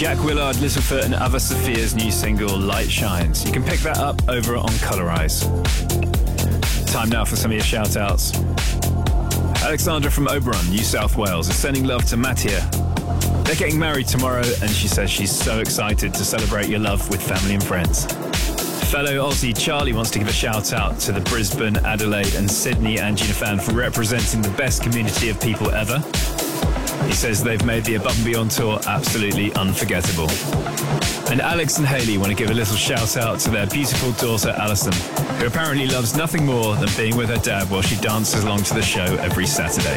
Jack Willard, Littlefoot and Ava Sophia's new single, Light Shines. You can pick that up over on Colorize. Time now for some of your shout-outs. Alexandra from Oberon, New South Wales, is sending love to Mattia. They're getting married tomorrow, and she says she's so excited to celebrate your love with family and friends. Fellow Aussie Charlie wants to give a shout-out to the Brisbane, Adelaide and Sydney Angina fan for representing the best community of people ever. He says they've made the Above and Beyond tour absolutely unforgettable. And Alex and Hayley want to give a little shout-out to their beautiful daughter Alison, who apparently loves nothing more than being with her dad while she dances along to the show every Saturday.